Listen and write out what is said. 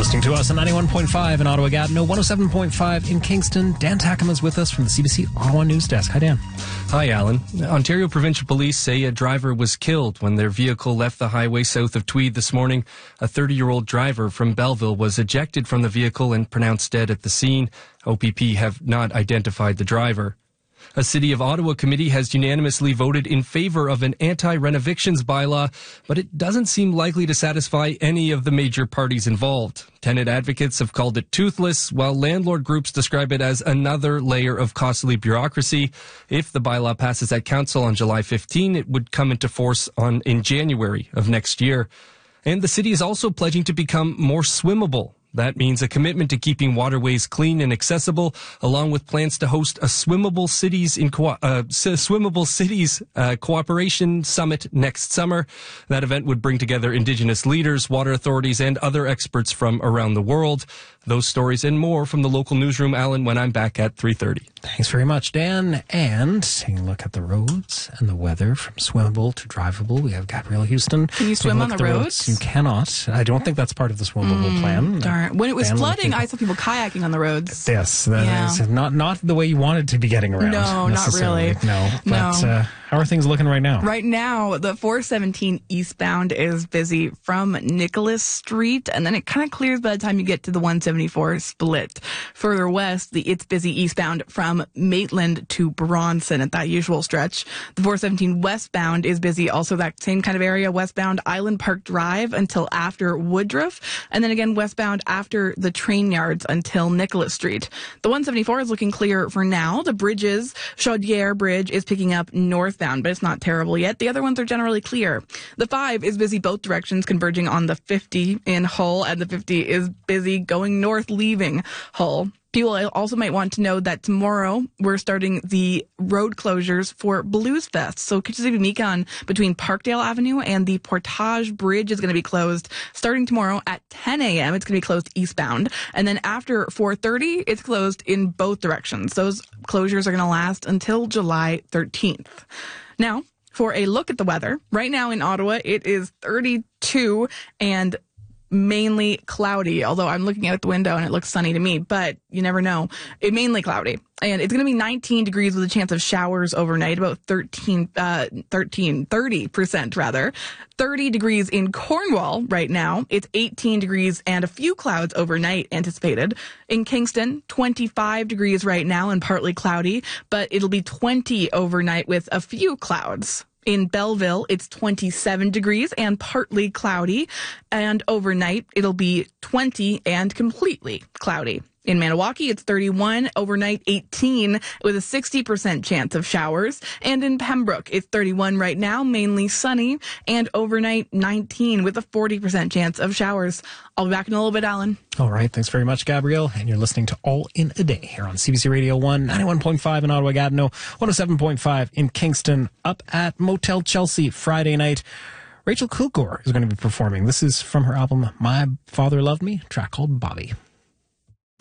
Listening to us on 91.5 in Ottawa Gatineau, 107.5 in Kingston. Dan Tackham is with us from the CBC Ottawa News Desk. Hi, Dan. Hi, Alan. Ontario Provincial Police say a driver was killed when their vehicle left the highway south of Tweed this morning. A 30-year-old driver from Belleville was ejected from the vehicle and pronounced dead at the scene. OPP have not identified the driver. A City of Ottawa committee has unanimously voted in favor of an anti-renovictions bylaw, but it doesn't seem likely to satisfy any of the major parties involved. Tenant advocates have called it toothless, while landlord groups describe it as another layer of costly bureaucracy. If the bylaw passes at Council on July 15, it would come into force in January of next year. And the city is also pledging to become more swimmable. That means a commitment to keeping waterways clean and accessible, along with plans to host a Swimmable Cities Cooperation Summit next summer. That event would bring together Indigenous leaders, water authorities, and other experts from around the world. Those stories and more from the local newsroom, Alan, when I'm back at 3:30. Thanks very much, Dan. And taking a look at the roads and the weather from swimmable to drivable, we have Gabrielle Houston. Can you swim on the roads? You cannot. I don't think that's part of the swimmable plan. Darn. When it was flooding, I saw people kayaking on the 417. Yes, that is not the way you wanted to be getting around. No, not really. No, but how are things looking right now? Right now, the 417 eastbound is busy from Nicholas Street, and then it kind of clears by the time you get to the 174 split. Further west, it's busy eastbound from Maitland to Bronson at that usual stretch. The 417 westbound is busy also that same kind of area, westbound Island Park Drive until after Woodruff, and then again westbound after the train yards until Nicholas Street. The 174 is looking clear for now. The bridges, Chaudière Bridge is picking up northbound, but it's not terrible yet. The other ones are generally clear. The 5 is busy both directions, converging on the 50 in Hull, and the 50 is busy going north, leaving Hull. People also might want to know that tomorrow we're starting the road closures for Blues Fest. So Kitchissippi-Meekon between Parkdale Avenue and the Portage Bridge is going to be closed starting tomorrow at 10 a.m. It's going to be closed eastbound. And then after 4:30, it's closed in both directions. Those closures are going to last until July 13th. Now, for a look at the weather, right now in Ottawa, it is 32 and mainly cloudy, although I'm looking out the window and it looks sunny to me, but you never know. It's mainly cloudy. And it's going to be 19 degrees with a chance of showers overnight, about 30% rather. 30 degrees in Cornwall right now. It's 18 degrees and a few clouds overnight anticipated. In Kingston, 25 degrees right now and partly cloudy, but it'll be 20 overnight with a few clouds. In Belleville, it's 27 degrees and partly cloudy, and overnight it'll be 20 and completely cloudy. In Maniwaki, it's 31, overnight 18 with a 60% chance of showers. And in Pembroke, it's 31 right now, mainly sunny, and overnight 19 with a 40% chance of showers. I'll be back in a little bit, Alan. All right. Thanks very much, Gabrielle. And you're listening to All in a Day here on CBC Radio 1, 91.5 in Ottawa Gatineau, 107.5 in Kingston, up at Motel Chelsea Friday night. Rachel Kilgore is going to be performing. This is from her album My Father Loved Me, a track called Bobby.